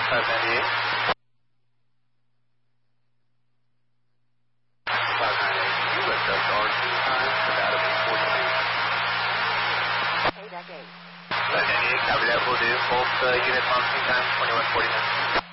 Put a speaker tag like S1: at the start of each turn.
S1: 598. 598. You lift up R2 times for that of 14.
S2: 8 at 8.
S1: 598, copy that, will do. Both units on 2 times, 2149.